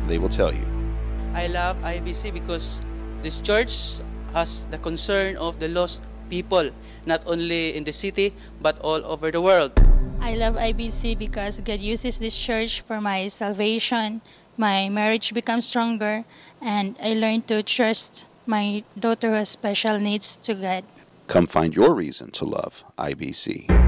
they will tell you. I love IBC because this church has the concern of the lost people, not only in the city, but all over the world. I love IBC because God uses this church for my salvation. My marriage becomes stronger, and I learn to trust my daughter who has special needs to God. Come find your reason to love IBC.